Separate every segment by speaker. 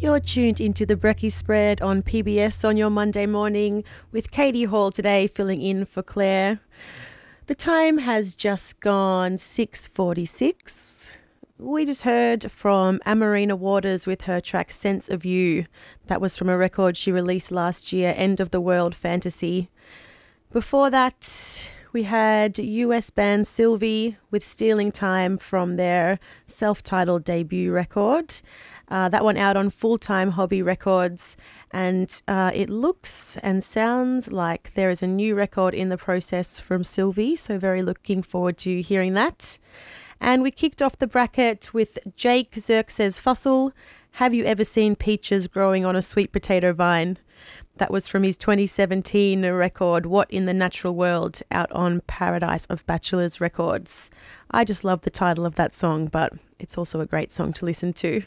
Speaker 1: You're tuned into the Brekkie Spread on PBS on your Monday morning with Katie Hall today filling in for Claire. The time has just gone 6:46. We just heard from Amarina Waters with her track Sense of You. That was from a record she released last year, End of the World Fantasy. Before that, we had US band Sylvie with Stealing Time from their self-titled debut record. That one out on Full Time Hobby Records, and it looks and sounds like there is a new record in the process from Sylvie, so very looking forward to hearing that. And we kicked off the bracket with Jake Xerxes Fussell, Have You Ever Seen Peaches Growing on a Sweet Potato Vine? That was from his 2017 record, What in the Natural World, out on Paradise of Bachelors Records. I just love the title of that song, but it's also a great song to listen to.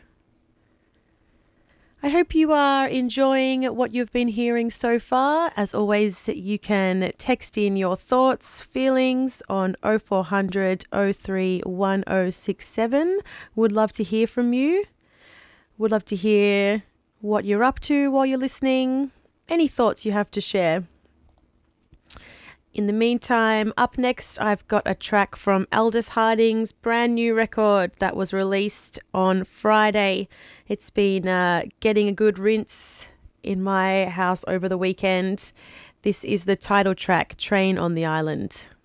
Speaker 1: I hope you are enjoying what you've been hearing so far. As always, you can text in your thoughts, feelings on 0400 03 1067. Would love to hear from you. Would love to hear what you're up to while you're listening. Any thoughts you have to share. In the meantime, up next, I've got a track from Aldous Harding's brand new record that was released on Friday. It's been getting a good rinse in my house over the weekend. This is the title track, Train on the Island.